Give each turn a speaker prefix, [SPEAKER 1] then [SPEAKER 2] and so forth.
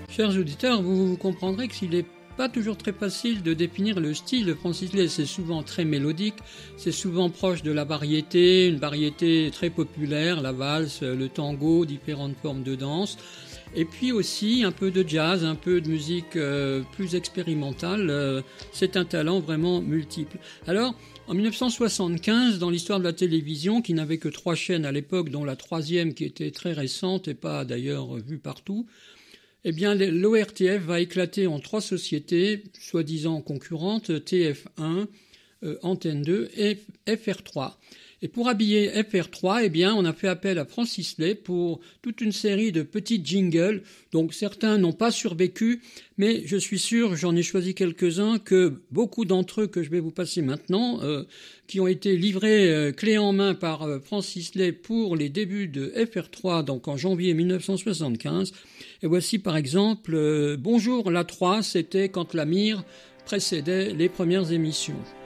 [SPEAKER 1] Chers auditeurs, vous comprendrez que s'il n'est pas toujours très facile de définir le style de Francis Lay, c'est souvent très mélodique, c'est souvent proche de la variété, une variété très populaire, la valse, le tango, différentes formes de danse, et puis aussi un peu de jazz, un peu de musique plus expérimentale. C'est un talent vraiment multiple. Alors, en 1975, dans l'histoire de la télévision, qui n'avait que 3 chaînes à l'époque, dont la 3e qui était très récente et pas d'ailleurs vue partout, eh bien, l'ORTF va éclater en 3 sociétés, soi-disant concurrentes, TF1, Antenne 2 et FR3. Et pour habiller FR3, eh bien, on a fait appel à Francis Lay pour toute une série de petits jingles. Donc, certains n'ont pas survécu, mais je suis sûr, j'en ai choisi quelques-uns, que beaucoup d'entre eux que je vais vous passer maintenant, qui ont été livrés clé en main par Francis Lay pour les débuts de FR3, donc en janvier 1975. Et voici par exemple, Bonjour la 3, c'était quand la mire précédait les premières émissions.